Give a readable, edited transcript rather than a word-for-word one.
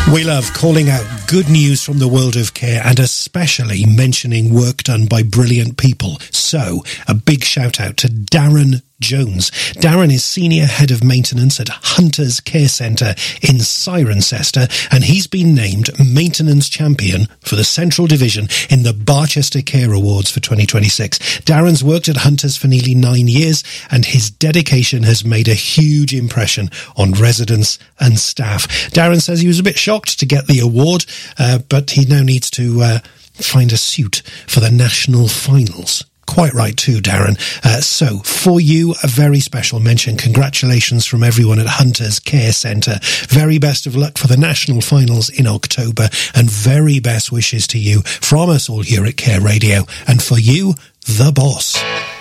We love calling out good news from the world of care and especially mentioning work done by brilliant people. So, a big shout out to Darren Jones. Darren is Senior Head of Maintenance at Hunters Care Centre in Cirencester, and he's been named Maintenance Champion for the Central Division in the Barchester Care Awards for 2026. Darren's worked at Hunters for nearly 9 years, and his dedication has made a huge impression on residents and staff. Darren says he was a bit shocked to get the award, but he now needs to find a suit for the national finals. Quite right too, Darren. So, for you, a very special mention. Congratulations from everyone at Hunters Care Centre. Very best of luck for the national finals in October, and very best wishes to you from us all here at Care Radio. And for you, the boss.